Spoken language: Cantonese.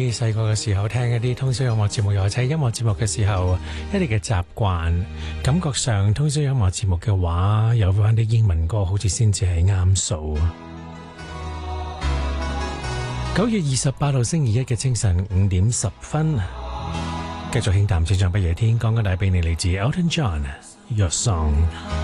你細個嘅時候聽一啲通宵音樂節目，又或者音樂節目嘅時候，一啲嘅習慣，感覺上通宵音樂節目嘅話，有翻啲英文歌，好似先至係啱數。9月28號星期一嘅清晨5點10分，繼續輕淡清唱不夜天，剛剛帶俾你嚟自 Elton John Your Song。